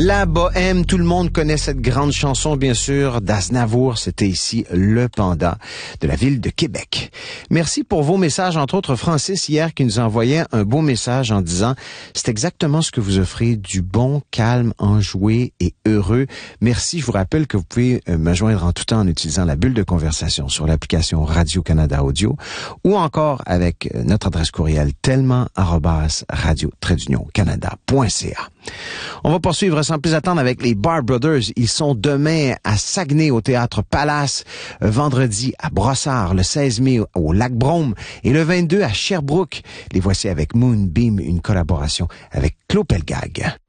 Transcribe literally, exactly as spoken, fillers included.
La bohème, tout le monde connaît cette grande chanson, bien sûr, d'Aznavour. C'était ici le panda de la ville de Québec. Merci pour vos messages, entre autres Francis hier qui nous envoyait un beau message en disant « C'est exactement ce que vous offrez, du bon, calme, enjoué et heureux. Merci, je vous rappelle que vous pouvez me joindre en tout temps en utilisant la bulle de conversation sur l'application Radio-Canada Audio ou encore avec notre adresse courriel tellement arobase radio-canada point c a. On va poursuivre sans plus attendre avec les Bar Brothers. Ils sont demain à Saguenay au Théâtre Palace, vendredi à Brossard, le seize mai au Lac-Brome et le vingt-deux à Sherbrooke. Les voici avec Moonbeam, une collaboration avec Claude Pelgag.